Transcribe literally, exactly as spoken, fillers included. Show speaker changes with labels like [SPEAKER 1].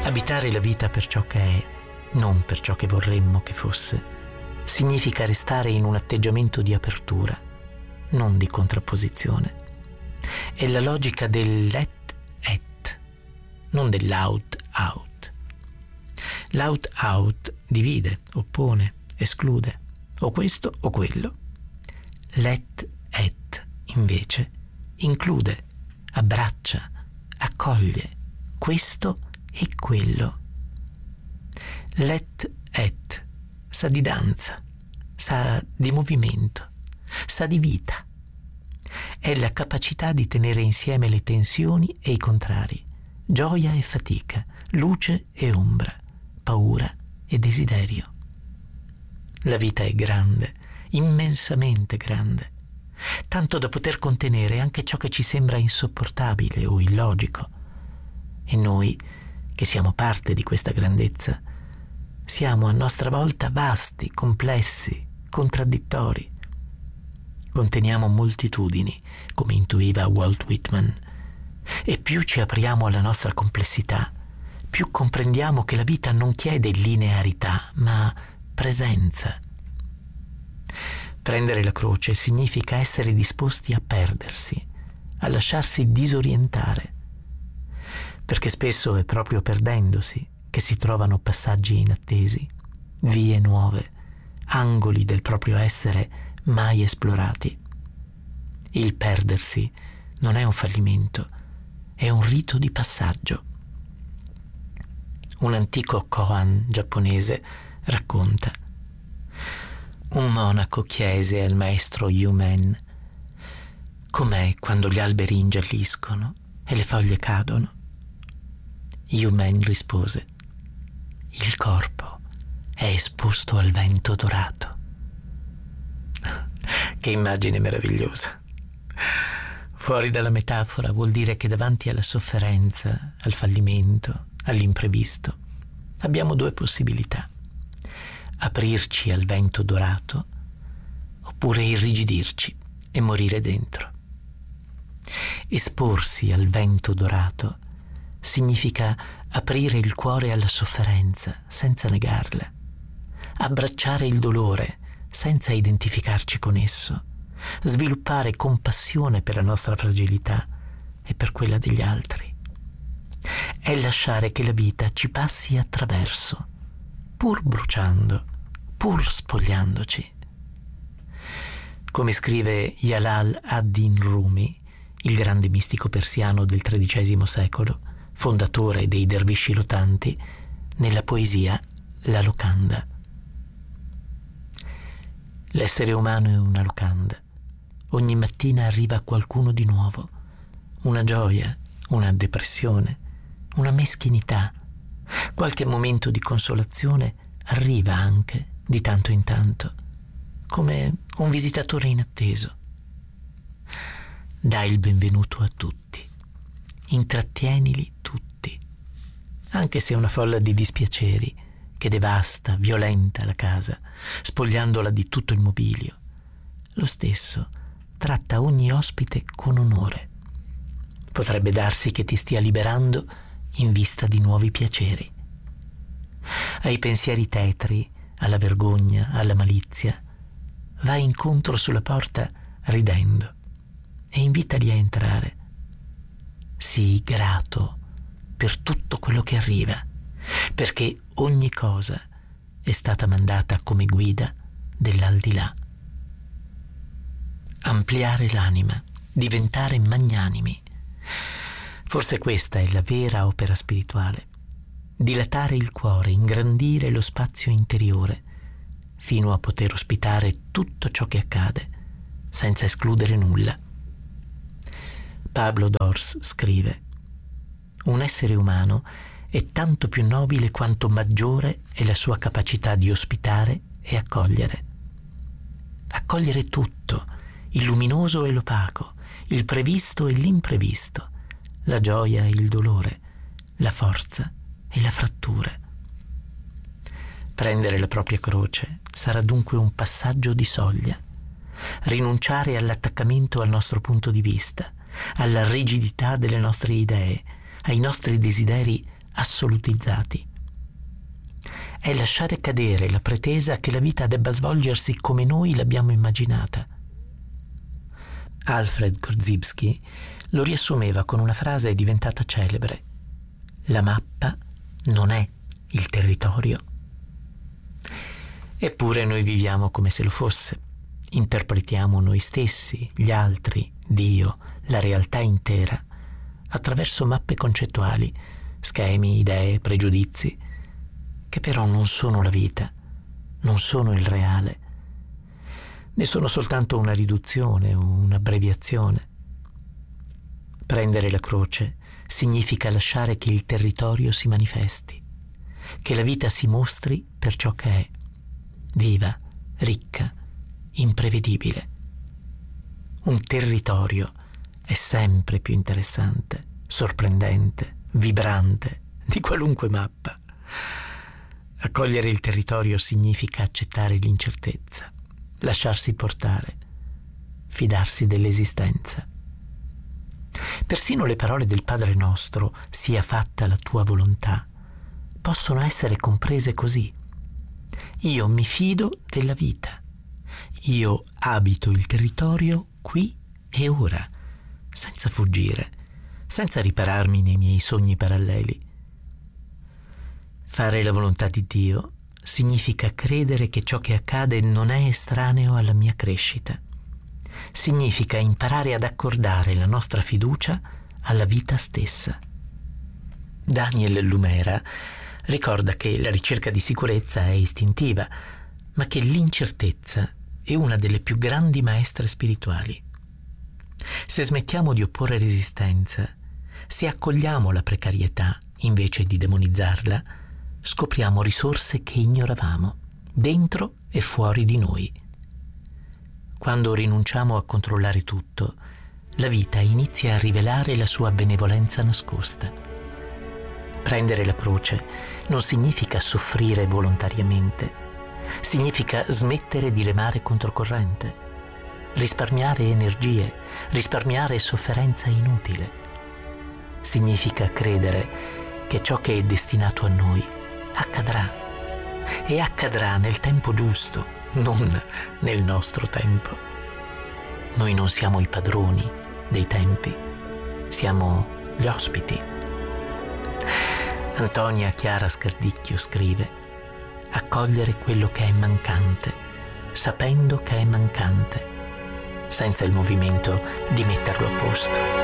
[SPEAKER 1] Abitare la vita per ciò che è, non per ciò che vorremmo che fosse, significa restare in un atteggiamento di apertura, non di contrapposizione. È la logica del let et, non dell'out out. L'out out divide, oppone, esclude, o questo o quello. Let et, invece, include, abbraccia, accoglie questo e quello. Let et sa di danza, sa di movimento, sa di vita. È la capacità di tenere insieme le tensioni e i contrari, gioia e fatica, luce e ombra, paura e desiderio. La vita è grande, immensamente grande, tanto da poter contenere anche ciò che ci sembra insopportabile o illogico. E noi, che siamo parte di questa grandezza, siamo a nostra volta vasti, complessi, contraddittori. Conteniamo moltitudini, come intuiva Walt Whitman, e più ci apriamo alla nostra complessità, più comprendiamo che la vita non chiede linearità, ma presenza. Prendere la croce significa essere disposti a perdersi, a lasciarsi disorientare, perché spesso è proprio perdendosi che si trovano passaggi inattesi, vie nuove, angoli del proprio essere mai esplorati. Il perdersi non è un fallimento, è un rito di passaggio. Un antico koan giapponese racconta: un monaco chiese al maestro Yumen: com'è quando gli alberi ingialliscono e le foglie cadono? Yumen rispose: il corpo è esposto al vento dorato. Che immagine meravigliosa! Fuori dalla metafora vuol dire che davanti alla sofferenza, al fallimento, all'imprevisto, abbiamo due possibilità: aprirci al vento dorato oppure irrigidirci e morire dentro. Esporsi al vento dorato significa aprire il cuore alla sofferenza senza negarla, abbracciare il dolore senza identificarci con esso, sviluppare compassione per la nostra fragilità e per quella degli altri. È lasciare che la vita ci passi attraverso, pur bruciando, pur spogliandoci. Come scrive Jalal ad-Din Rumi, il grande mistico persiano del tredicesimo secolo, fondatore dei dervisci lotanti, nella poesia La locanda. L'essere umano è una locanda. Ogni mattina arriva qualcuno di nuovo, una gioia, una depressione, una meschinità. Qualche momento di consolazione arriva anche di tanto in tanto, come un visitatore inatteso. Dai il benvenuto a tutti, intrattienili tutti, anche se è una folla di dispiaceri che devasta, violenta la casa, spogliandola di tutto il mobilio. Lo stesso tratta ogni ospite con onore. Potrebbe darsi che ti stia liberando in vista di nuovi piaceri. Ai pensieri tetri, alla vergogna, alla malizia, vai incontro sulla porta ridendo e invitali a entrare. Sii grato per tutto quello che arriva, perché ogni cosa è stata mandata come guida dell'aldilà. Ampliare l'anima, diventare magnanimi. Forse questa è la vera opera spirituale. Dilatare il cuore, ingrandire lo spazio interiore, fino a poter ospitare tutto ciò che accade, senza escludere nulla. Pablo Dors scrive: un essere umano è tanto più nobile quanto maggiore è la sua capacità di ospitare e accogliere. Accogliere tutto, il luminoso e l'opaco, il previsto e l'imprevisto, la gioia e il dolore, la forza e la frattura. Prendere la propria croce sarà dunque un passaggio di soglia. Rinunciare all'attaccamento al nostro punto di vista, alla rigidità delle nostre idee, ai nostri desideri assolutizzati. È lasciare cadere la pretesa che la vita debba svolgersi come noi l'abbiamo immaginata. Alfred Korzybski lo riassumeva con una frase diventata celebre: la mappa non è il territorio. Eppure noi viviamo come se lo fosse. Interpretiamo noi stessi, gli altri, Dio, la realtà intera, attraverso mappe concettuali, schemi, idee, pregiudizi, che però non sono la vita, non sono il reale. Ne sono soltanto una riduzione, un'abbreviazione. Prendere la croce significa lasciare che il territorio si manifesti, che la vita si mostri per ciò che è, viva, ricca, imprevedibile. Un territorio è sempre più interessante, sorprendente, vibrante di qualunque mappa. Accogliere il territorio significa accettare l'incertezza, lasciarsi portare, fidarsi dell'esistenza. Persino le parole del Padre Nostro, sia fatta la tua volontà, possono essere comprese così. Io mi fido della vita. Io abito il territorio qui e ora, senza fuggire, senza ripararmi nei miei sogni paralleli. Fare la volontà di Dio significa credere che ciò che accade non è estraneo alla mia crescita. Significa imparare ad accordare la nostra fiducia alla vita stessa. Daniel Lumera ricorda che la ricerca di sicurezza è istintiva, ma che l'incertezza è una delle più grandi maestre spirituali. Se smettiamo di opporre resistenza, se accogliamo la precarietà invece di demonizzarla, scopriamo risorse che ignoravamo, dentro e fuori di noi. Quando rinunciamo a controllare tutto, la vita inizia a rivelare la sua benevolenza nascosta. Prendere la croce non significa soffrire volontariamente, significa smettere di remare controcorrente, risparmiare energie, risparmiare sofferenza inutile. Significa credere che ciò che è destinato a noi accadrà, e accadrà nel tempo giusto, non nel nostro tempo. Noi non siamo i padroni dei tempi, siamo gli ospiti. Antonia Chiara Scardicchio scrive: accogliere quello che è mancante, sapendo che è mancante, senza il movimento di metterlo a posto.